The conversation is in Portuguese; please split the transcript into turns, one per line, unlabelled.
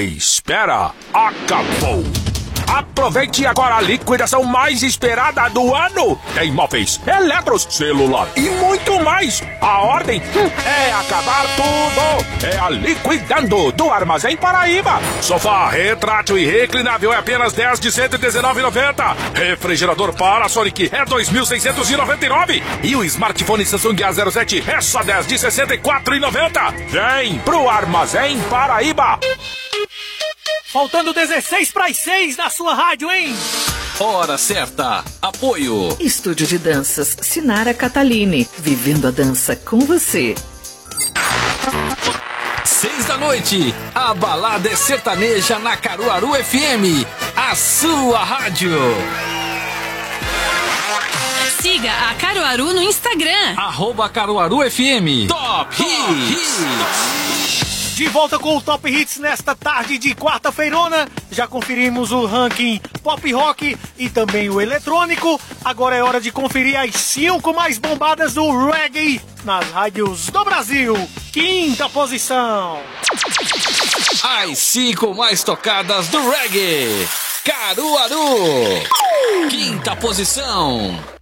espera acabou. Aproveite agora a liquidação mais esperada do ano. Tem móveis, eletros, celular e muito mais. A ordem é acabar tudo. É a Liquidando do Armazém Paraíba. Sofá retrátil e reclinável é apenas 10 de R$ 119,90. Refrigerador Panasonic é 2.699. E o smartphone Samsung A07 é só 10 de R$ 64,90. Vem pro Armazém Paraíba.
Faltando 16 para as 6 na sua rádio, hein?
Hora certa. Apoio.
Estúdio de Danças Sinara Catalini. Vivendo a dança com você.
6 da noite. A balada é sertaneja na Caruaru FM. A sua rádio.
Siga a Caruaru no Instagram.
@Caruaru FM. Top Hits.
De volta com o Top Hits nesta tarde de quarta-feirona. Já conferimos o ranking pop rock e também o eletrônico. Agora é hora de conferir as 5 mais bombadas do reggae nas rádios do Brasil. 5ª posição.
As 5 mais tocadas do reggae. Caruaru. 5ª posição.